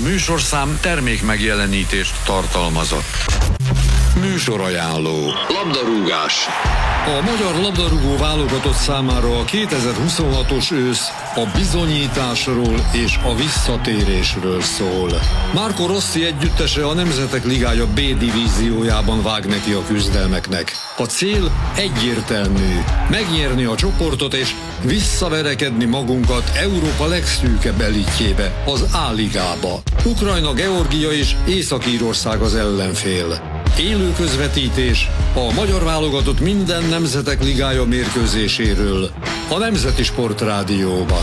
műsorszám termék megjelenítést tartalmazott. Műsorajánló. Labdarúgás. A magyar labdarúgó válogatott számára a 2026-os ősz a bizonyításról és a visszatérésről szól. Marco Rossi együttese a Nemzetek Ligája B divíziójában vág neki a küzdelmeknek. A cél egyértelmű: megnyerni a csoportot és visszaverekedni magunkat Európa legszűkebb elitjébe, az A-ligába. Ukrajna, Georgia és Észak-Írország az ellenfél. Élő közvetítés a magyar válogatott minden Nemzetek Ligája mérkőzéséről a Nemzeti Sportrádióban.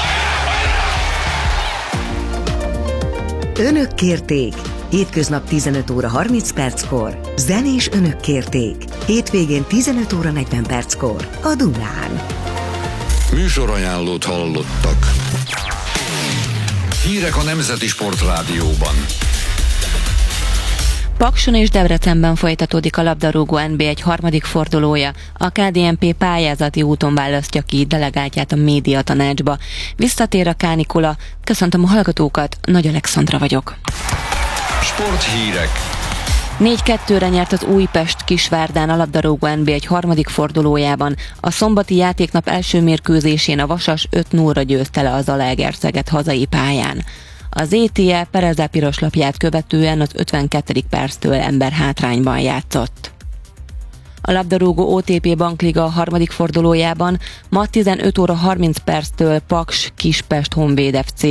Önök kérték. Hétköznap 15 óra 30 perckor. Zenés önök kérték. Hétvégén 15 óra 40 perckor. A Dunán. Műsorajánlót hallottak. Hírek a Nemzeti Sportrádióban. Pakson és Debrecenben folytatódik a labdarúgó NB1 harmadik fordulója. A KDNP pályázati úton választja ki delegáltját a médiatanácsba. Visszatér a kánikula. Köszöntöm a hallgatókat, Nagy Alexandra vagyok. Sporthírek. 4-2-re nyert az Újpest Kisvárdán a labdarúgó NB1 harmadik fordulójában. A szombati játéknap első mérkőzésén a Vasas 5-0-ra győzte le a Zalaegerszeget hazai pályán. Az ETE Perezel piroslapját követően az 52. perctől emberhátrányban játszott. A labdarúgó OTP Bankliga harmadik fordulójában ma 15 óra 30 perctől Paks Kispest Honvéd FC,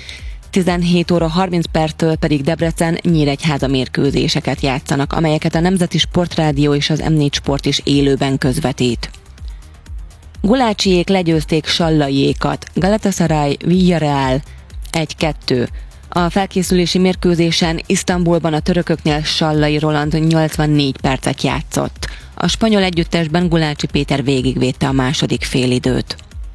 17 óra 30 perctől pedig Debrecen Nyíregyháza mérkőzéseket játszanak, amelyeket a Nemzeti Sportrádió és az M4 Sport is élőben közvetít. Gulácsiék legyőzték Sallaiékat, Galatasaray Villarreal 1-2. A felkészülési mérkőzésen Isztambulban a törököknél Sallai Roland 84 percet játszott. A spanyol együttesben Gulácsi Péter végigvédte a második félidőt.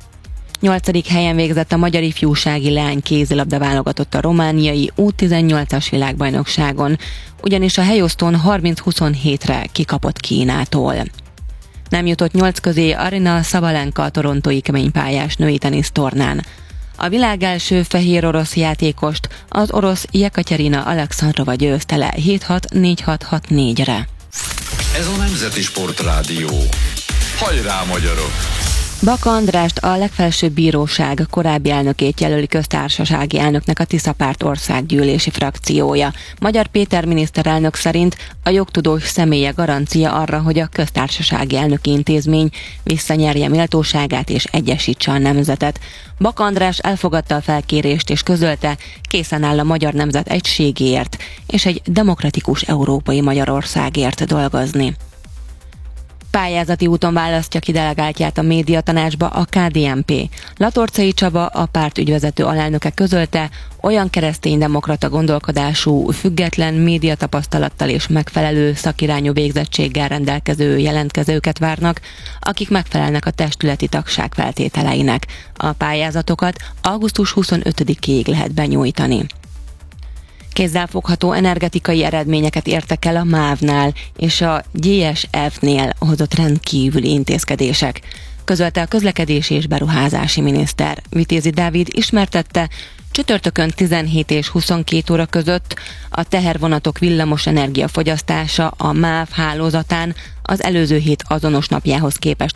8. helyen végzett a magyar ifjúsági leány kézilabda válogatott a romániai U18-as világbajnokságon, ugyanis a helyosztón 30-27-re kikapott Kínától. Nem jutott 8 közé Arina Szabalenka a torontói keménypályás női tenisztornán. A világ első fehér orosz játékost az orosz Jekaterina Alexandrova győzte le 7-6-4-6-6-4-re. Ez a Nemzeti Sportrádió. Hajrá, magyarok! Baka Andrást, a legfelsőbb bíróság korábbi elnökét jelöli köztársasági elnöknek a Tisza Párt országgyűlési frakciója. Magyar Péter miniszterelnök szerint a jogtudós személye garancia arra, hogy a köztársasági elnöki intézmény visszanyerje méltóságát és egyesítse a nemzetet. Baka András elfogadta a felkérést és közölte, készen áll a magyar nemzet egységéért és egy demokratikus európai Magyarországért dolgozni. Pályázati úton választja ki delegáltját a médiatanácsba a KDNP. Latorcai Csaba, a párt ügyvezető alelnöke közölte, olyan kereszténydemokrata gondolkodású, független médiatapasztalattal és megfelelő szakirányú végzettséggel rendelkező jelentkezőket várnak, akik megfelelnek a testületi tagság feltételeinek. A pályázatokat augusztus 25-ig lehet benyújtani. Kézzelfogható energetikai eredményeket értek el a MÁV-nál és a GSF-nél hozott rendkívüli intézkedések, közölte a közlekedési és beruházási miniszter. Vitézi Dávid ismertette, csütörtökön 17 és 22 óra között a tehervonatok villamos energiafogyasztása a MÁV hálózatán az előző hét azonos napjához képest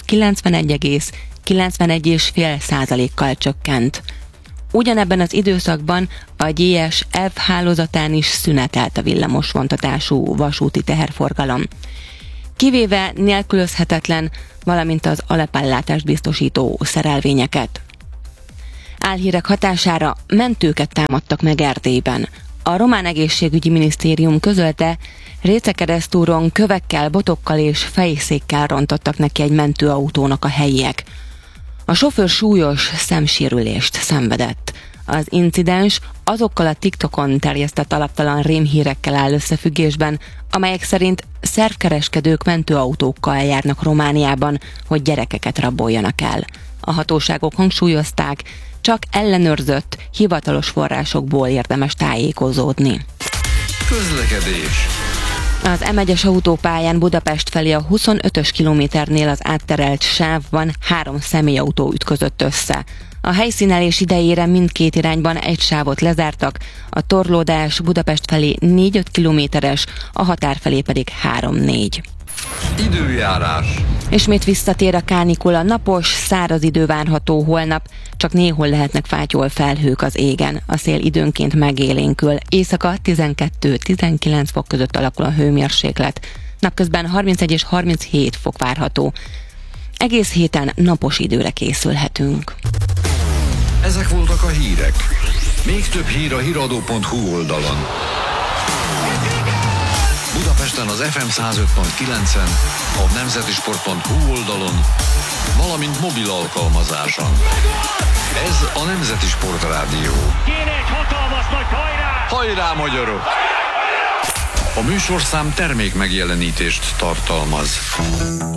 91,5%-kal csökkent. Ugyanebben az időszakban a GSF hálózatán is szünetelt a villamos vontatású vasúti teherforgalom. Kivéve nélkülözhetetlen, valamint az alapellátást biztosító szerelvényeket. Álhírek hatására mentőket támadtak meg Erdélyben. A román egészségügyi minisztérium közölte, Récekeresztúron kövekkel, botokkal és fejszékkel rontottak neki egy mentőautónak a helyiek. A sofőr súlyos szemsérülést szenvedett. Az incidens azokkal a TikTokon terjesztett alaptalan rémhírekkel áll összefüggésben, amelyek szerint szervkereskedők mentőautókkal járnak Romániában, hogy gyerekeket raboljanak el. A hatóságok hangsúlyozták, csak ellenőrzött, hivatalos forrásokból érdemes tájékozódni. Közlekedés. Az M1-es autópályán Budapest felé a 25-ös kilométernél az átterelt sávban 3 személyautó ütközött össze. A helyszínelés idejére mindkét irányban egy sávot lezártak, a torlódás Budapest felé 4-5 kilométeres, a határ felé pedig 3-4. Időjárás. Ismét visszatér a kánikula, napos, száraz idő várható holnap, csak néhol lehetnek fátyol felhők az égen. A szél időnként megélénkül, éjszaka 12-19 fok között alakul a hőmérséklet. Napközben 31 és 37 fok várható. Egész héten napos időre készülhetünk. Ezek voltak a hírek. Még több hír a hiradó.hu oldalon. Budapesten az FM 105.9-en, a nemzetisport.hu oldalon, valamint mobil alkalmazáson. Ez a Nemzeti Sport Rádió. Kéne egy hatalmas nagy hajrá! Hajrá, magyarok! A műsorszám termék megjelenítést tartalmaz.